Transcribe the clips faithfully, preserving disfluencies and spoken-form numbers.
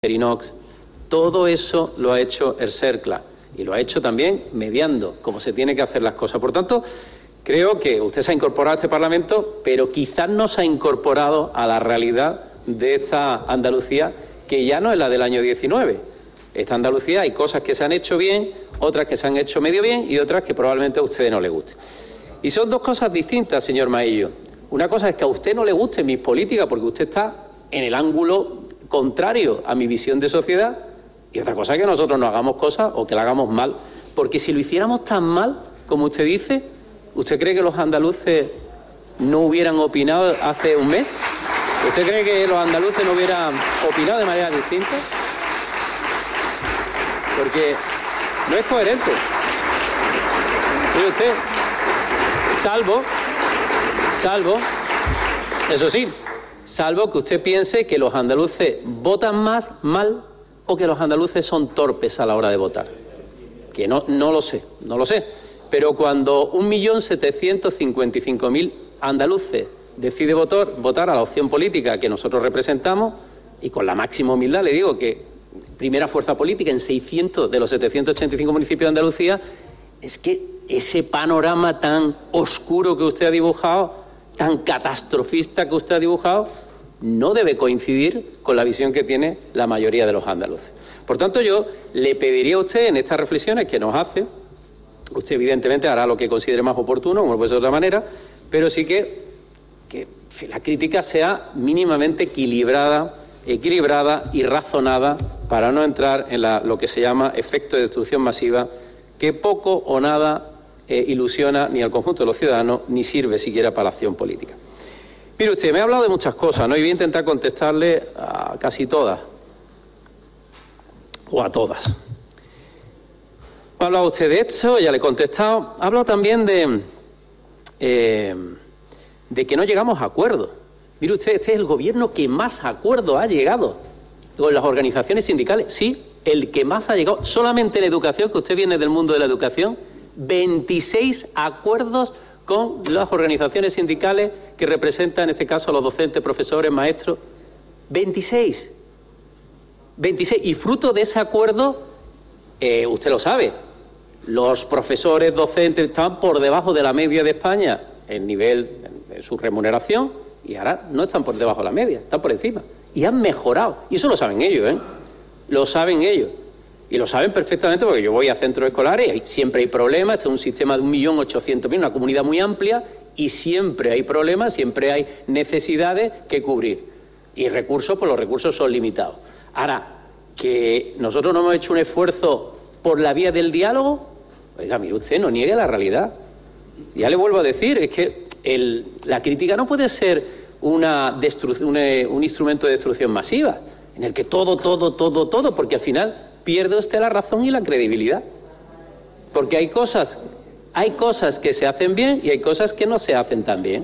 Inox, todo eso lo ha hecho el CERCLA y lo ha hecho también mediando cómo se tiene que hacer las cosas. Por tanto, creo que usted se ha incorporado a este Parlamento, pero quizás no se ha incorporado a la realidad de esta Andalucía, que ya no es la del año diecinueve. Esta Andalucía hay cosas que se han hecho bien, otras que se han hecho medio bien y otras que probablemente a usted no le guste. Y son dos cosas distintas, señor Maillo. Una cosa es que a usted no le guste mis políticas porque usted está en el ángulo contrario a mi visión de sociedad, y otra cosa es que nosotros no hagamos cosas o que la hagamos mal, porque si lo hiciéramos tan mal como usted dice, ¿usted cree que los andaluces no hubieran opinado hace un mes? ¿Usted cree que los andaluces no hubieran opinado de manera distinta? Porque no es coherente. Mire usted, salvo, salvo, eso sí, salvo que usted piense que los andaluces votan más mal o que los andaluces son torpes a la hora de votar. Que no, no lo sé, no lo sé. Pero cuando un millón setecientos cincuenta y cinco mil andaluces decide votar, votar a la opción política que nosotros representamos, y con la máxima humildad le digo que primera fuerza política en seiscientos de los setecientos ochenta y cinco municipios de Andalucía, es que ese panorama tan oscuro que usted ha dibujado, tan catastrofista que usted ha dibujado, no debe coincidir con la visión que tiene la mayoría de los andaluces. Por tanto, yo le pediría a usted en estas reflexiones que nos hace, usted evidentemente hará lo que considere más oportuno, como puede ser de otra manera, pero sí que, que la crítica sea mínimamente equilibrada, equilibrada y razonada para no entrar en la, lo que se llama efecto de destrucción masiva, que poco o nada eh, ilusiona ni al conjunto de los ciudadanos ni sirve siquiera para la acción política. Mire usted, me ha hablado de muchas cosas, ¿no? Y voy a intentar contestarle a casi todas, o a todas. Ha hablado usted de esto, ya le he contestado. Ha hablado también de, eh, de que no llegamos a acuerdos. Mire usted, este es el gobierno que más acuerdos ha llegado con las organizaciones sindicales. Sí, el que más ha llegado. Solamente en educación, que usted viene del mundo de la educación, veintiséis acuerdos con las organizaciones sindicales que representan, en este caso, a los docentes, profesores, maestros. veintiséis. veintiséis. Y fruto de ese acuerdo, eh, usted lo sabe, los profesores, docentes estaban por debajo de la media de España en nivel de su remuneración y ahora no están por debajo de la media, están por encima. Y han mejorado. Y eso lo saben ellos, ¿eh? Lo saben ellos. Y lo saben perfectamente porque yo voy a centros escolares y siempre hay problemas. Este es un sistema de un millón ochocientos mil, una comunidad muy amplia, y siempre hay problemas, siempre hay necesidades que cubrir. Y recursos, pues los recursos son limitados. Ahora, que nosotros no hemos hecho un esfuerzo por la vía del diálogo, oiga, mire usted, no niegue la realidad. Ya le vuelvo a decir, es que el, la crítica no puede ser una destrucción, un, un instrumento de destrucción masiva, en el que todo, todo, todo, todo, porque al final pierde usted la razón y la credibilidad. Porque hay cosas, hay cosas que se hacen bien y hay cosas que no se hacen tan bien.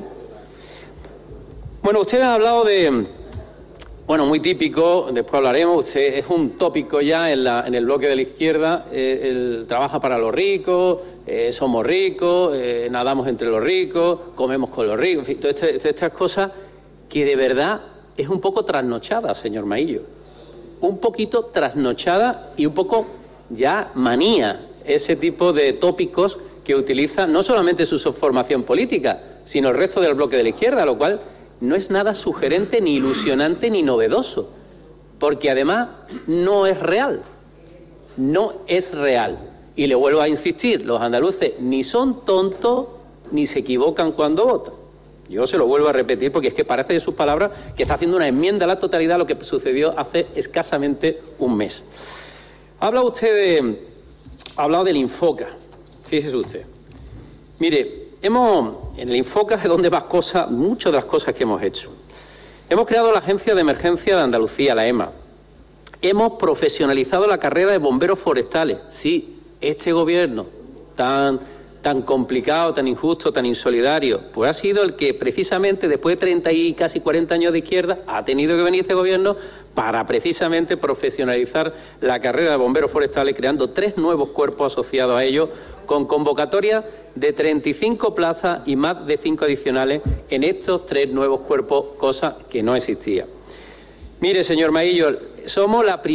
Bueno, usted ha hablado de, bueno, muy típico, después hablaremos, usted es un tópico ya en, la, en el bloque de la izquierda, eh, el, trabaja para los ricos, eh, somos ricos, eh, nadamos entre los ricos, comemos con los ricos, en fin, todas este, estas cosas que de verdad es un poco trasnochada, señor Maillo. Un poquito trasnochada y un poco ya manía ese tipo de tópicos que utiliza no solamente su formación política, sino el resto del bloque de la izquierda, lo cual no es nada sugerente, ni ilusionante, ni novedoso, porque además no es real, no es real. Y le vuelvo a insistir, los andaluces ni son tontos ni se equivocan cuando votan. Yo se lo vuelvo a repetir porque es que parece de sus palabras que está haciendo una enmienda a la totalidad a lo que sucedió hace escasamente un mes. Habla usted de, ha hablado del Infoca, fíjese usted. Mire, hemos, en el Infoca es donde va cosas, muchas de las cosas que hemos hecho. Hemos creado la Agencia de Emergencia de Andalucía, la EMA. Hemos profesionalizado la carrera de bomberos forestales. Sí, este gobierno tan... tan complicado, tan injusto, tan insolidario, pues ha sido el que precisamente después de treinta y casi cuarenta años de izquierda ha tenido que venir este gobierno para precisamente profesionalizar la carrera de bomberos forestales, creando tres nuevos cuerpos asociados a ellos, con convocatoria de treinta y cinco plazas y más de cinco adicionales en estos tres nuevos cuerpos, cosa que no existía. Mire, señor Maillo, somos la primera